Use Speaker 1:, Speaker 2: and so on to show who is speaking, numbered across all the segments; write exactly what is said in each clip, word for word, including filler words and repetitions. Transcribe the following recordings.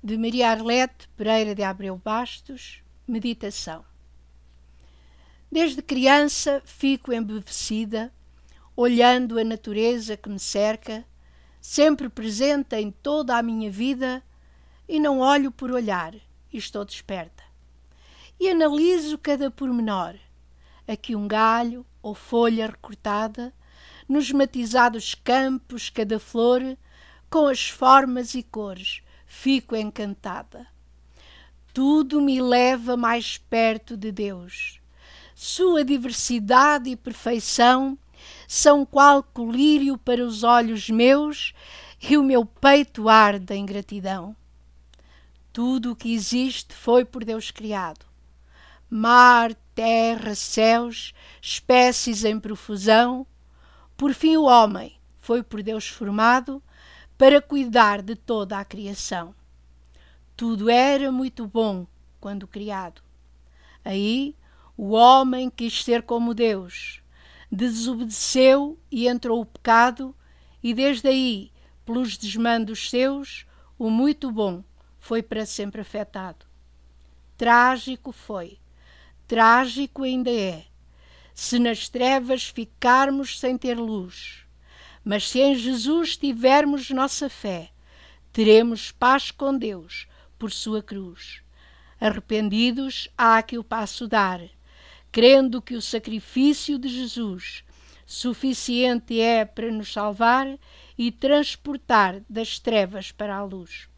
Speaker 1: de Maria Arlete Pereira de Abreu Bastos. Meditação. Desde criança fico embevecida, olhando a natureza que me cerca, sempre presente em toda a minha vida, e não olho por olhar, e estou desperta. E analiso cada pormenor, aqui um galho ou folha recortada, nos matizados campos cada flor, com as formas e cores, fico encantada. Tudo me leva mais perto de Deus. Sua diversidade e perfeição são qual colírio para os olhos meus, e o meu peito arde em gratidão. Tudo o que existe foi por Deus criado. Mar, terra, céus, espécies em profusão. Por fim o homem foi por Deus formado para cuidar de toda a criação. Tudo era muito bom quando criado. Aí o homem quis ser como Deus, desobedeceu e entrou o pecado, e desde aí, pelos desmandos seus, o muito bom foi para sempre afetado. Trágico foi, trágico ainda é, se nas trevas ficarmos sem ter luz. Mas se em Jesus tivermos nossa fé, teremos paz com Deus por sua cruz. Arrependidos há que o passo dar, crendo que o sacrifício de Jesus suficiente é para nos salvar e transportar das trevas para a luz.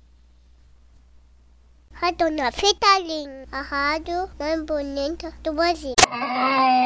Speaker 2: Rádio Nafitalim, a rádio mais bonita do Brasil.